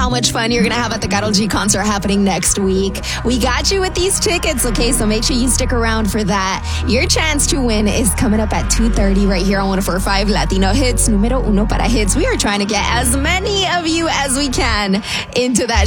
how much fun you're going to have at the Karol G concert happening next week. We got you with these tickets, okay? So make sure you stick around for that. Your chance to win is coming up at 2:30 right here on 104.5 Latino Hits, numero uno para hits. We are trying to get as many of you as we can into that